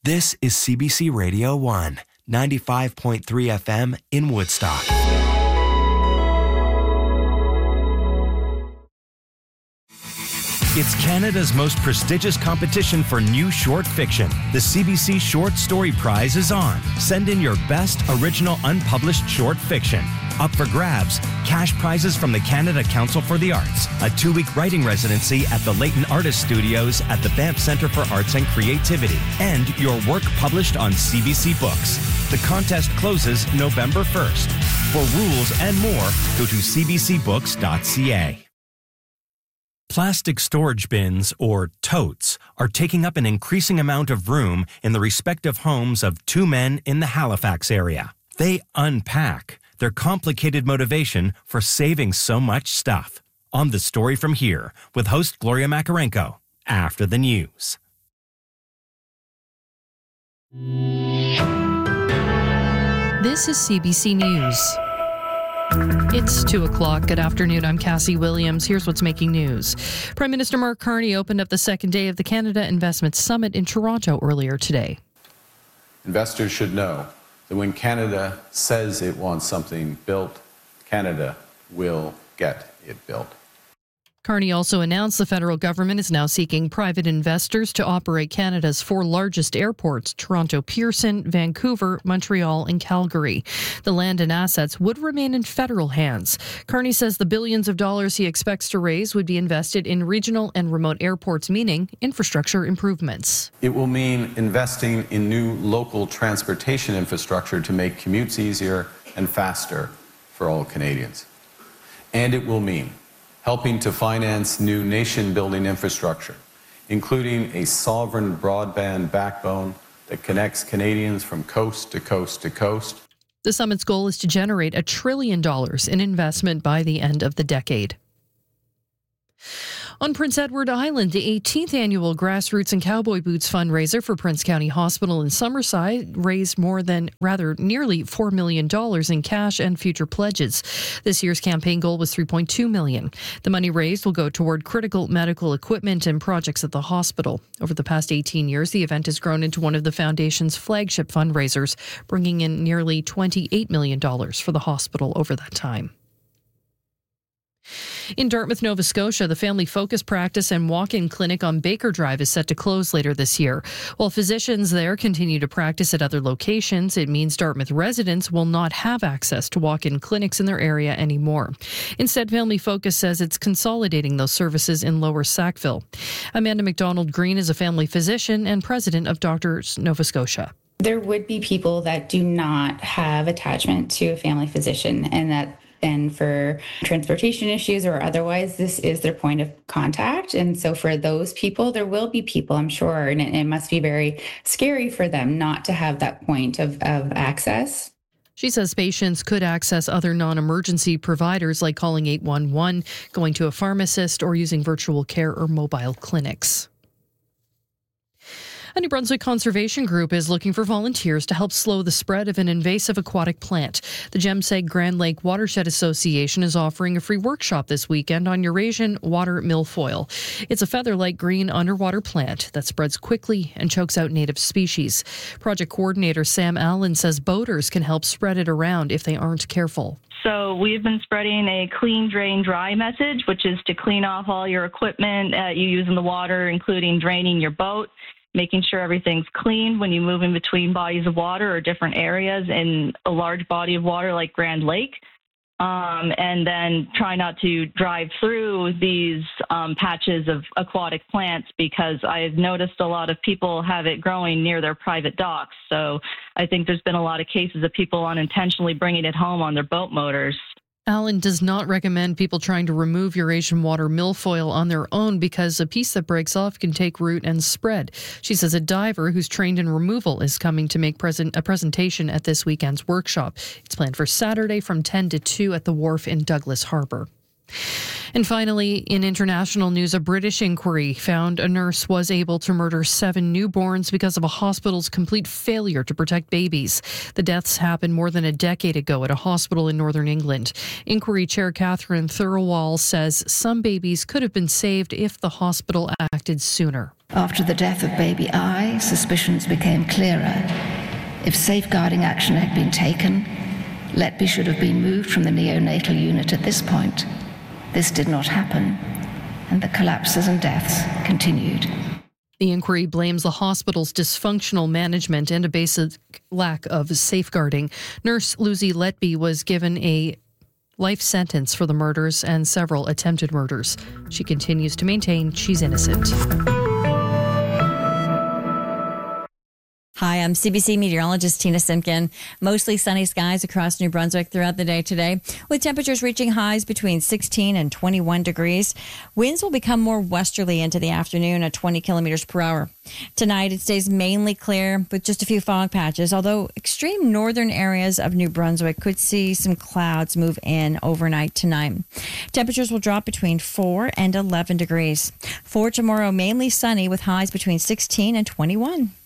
This is CBC Radio 1, 95.3 FM in Woodstock. It's Canada's most prestigious competition for new short fiction. The CBC Short Story Prize is on. Send in your best original unpublished short fiction. Up for grabs, cash prizes from the Canada Council for the Arts, a 2-week writing residency at the Leighton Artist Studios at the Banff Centre for Arts and Creativity, and your work published on CBC Books. The contest closes November 1st. For rules and more, go to cbcbooks.ca. Plastic storage bins, or totes, are taking up an increasing amount of room in the respective homes of two men in the Halifax area. They unpack their complicated motivation for saving so much stuff. On The Story From Here, with host Gloria Makarenko, after the news. This is CBC News. It's 2 o'clock. Good afternoon. I'm Cassie Williams. Here's what's making news. Prime Minister Mark Carney opened up the second day of the Canada Investment Summit in Toronto earlier today. Investors should know that when Canada says it wants something built, Canada will get it built. Carney also announced the federal government is now seeking private investors to operate Canada's 4 largest airports, Toronto Pearson, Vancouver, Montreal, and Calgary. The land and assets would remain in federal hands. Carney says the billions of dollars he expects to raise would be invested in regional and remote airports, meaning infrastructure improvements. It will mean investing in new local transportation infrastructure to make commutes easier and faster for all Canadians. And it will mean helping to finance new nation-building infrastructure, including a sovereign broadband backbone that connects Canadians from coast to coast to coast. The summit's goal is to generate $1 trillion in investment by the end of the decade. On Prince Edward Island, the 18th annual Grassroots and Cowboy Boots fundraiser for Prince County Hospital in Summerside raised nearly $4 million in cash and future pledges. This year's campaign goal was $3.2 million. The money raised will go toward critical medical equipment and projects at the hospital. Over the past 18 years, the event has grown into one of the foundation's flagship fundraisers, bringing in nearly $28 million for the hospital over that time. In Dartmouth, Nova Scotia, the Family Focus Practice and Walk-In Clinic on Baker Drive is set to close later this year. While physicians there continue to practice at other locations, it means Dartmouth residents will not have access to walk-in clinics in their area anymore. Instead, Family Focus says it's consolidating those services in Lower Sackville. Amanda McDonald-Green is a family physician and president of Doctors Nova Scotia. There would be people that do not have attachment to a family physician, and for transportation issues or otherwise, this is their point of contact. And so for those people, there will be people, I'm sure, and it must be very scary for them not to have that point of access. She says patients could access other non-emergency providers like calling 811, going to a pharmacist, or using virtual care or mobile clinics. A New Brunswick conservation group is looking for volunteers to help slow the spread of an invasive aquatic plant. The Jemseg Grand Lake Watershed Association is offering a free workshop this weekend on Eurasian water milfoil. It's a feather-like green underwater plant that spreads quickly and chokes out native species. Project coordinator Sam Allen says boaters can help spread it around if they aren't careful. So we've been spreading a clean, drain, dry message, which is to clean off all your equipment you use in the water, including draining your boat, making sure everything's clean when you move in between bodies of water or different areas in a large body of water like Grand Lake. And then try not to drive through these patches of aquatic plants, because I've noticed a lot of people have it growing near their private docks. So I think there's been a lot of cases of people unintentionally bringing it home on their boat motors. Allen does not recommend people trying to remove Eurasian water milfoil on their own because a piece that breaks off can take root and spread. She says a diver who's trained in removal is coming to make a presentation at this weekend's workshop. It's planned for Saturday from 10 to 2 at the wharf in Douglas Harbour. And finally, in international news, a British inquiry found a nurse was able to murder 7 newborns because of a hospital's complete failure to protect babies. The deaths happened more than a decade ago at a hospital in northern England. Inquiry Chair Catherine Thirlwall says some babies could have been saved if the hospital acted sooner. After the death of baby I, suspicions became clearer. If safeguarding action had been taken, Letby should have been moved from the neonatal unit at this point. This did not happen, and the collapses and deaths continued. The inquiry blames the hospital's dysfunctional management and a basic lack of safeguarding. Nurse Lucy Letby was given a life sentence for the murders and several attempted murders. She continues to maintain she's innocent. Hi, I'm CBC meteorologist Tina Simpkin. Mostly sunny skies across New Brunswick throughout the day today, with temperatures reaching highs between 16 and 21 degrees. Winds will become more westerly into the afternoon at 20 kilometers per hour. Tonight, it stays mainly clear with just a few fog patches, although extreme northern areas of New Brunswick could see some clouds move in overnight tonight. Temperatures will drop between 4 and 11 degrees. For tomorrow, mainly sunny with highs between 16 and 21.